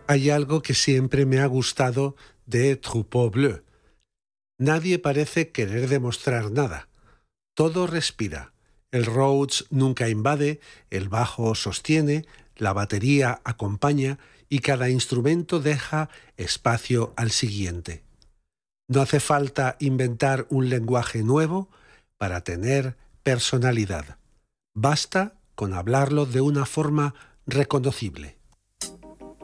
Hay algo que siempre me ha gustado de Troupeau Bleu. Nadie parece querer demostrar nada. Todo respira. El Rhodes nunca invade, el bajo sostiene, la batería acompaña y cada instrumento deja espacio al siguiente. No hace falta inventar un lenguaje nuevo para tener personalidad. Basta con hablarlo de una forma reconocible.